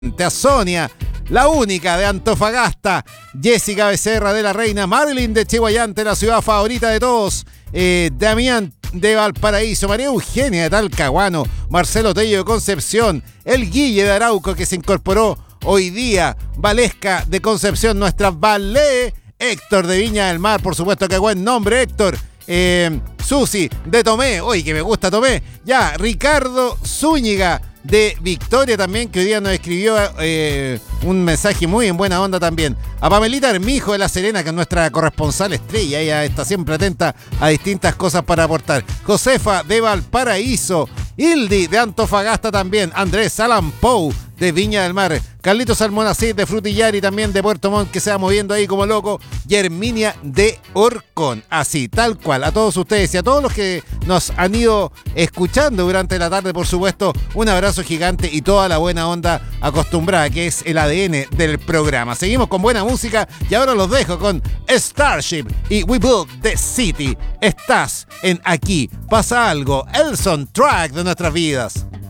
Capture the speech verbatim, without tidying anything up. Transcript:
a Sonia, la única de Antofagasta, Jessica Becerra de la Reina, Marilyn de Chihuayante, la ciudad favorita de todos, eh, Damián de Valparaíso, María Eugenia de Talcahuano, Marcelo Tello de Concepción, el Guille de Arauco que se incorporó hoy día, Valesca de Concepción, nuestra Valé, Héctor de Viña del Mar, por supuesto que buen nombre Héctor, eh, Susi de Tomé, hoy que me gusta Tomé, ya, Ricardo Zúñiga de Victoria también, que hoy día nos escribió eh, un mensaje muy en buena onda también. A Pamelita Hermijo de La Serena, que es nuestra corresponsal estrella, ella está siempre atenta a distintas cosas para aportar. Josefa de Valparaíso, Hildi de Antofagasta también, Andrés Alan Pou de Viña del Mar, Carlitos Almonacid de Frutillar y también de Puerto Montt, que se va moviendo ahí como loco, y Herminia de Orcón. Así, tal cual, a todos ustedes y a todos los que nos han ido escuchando durante la tarde, por supuesto, un abrazo gigante y toda la buena onda acostumbrada, que es el A D N del programa. Seguimos con buena música y ahora los dejo con Starship y We Built the City. Estás en Aquí Pasa Algo, el soundtrack de nuestras vidas.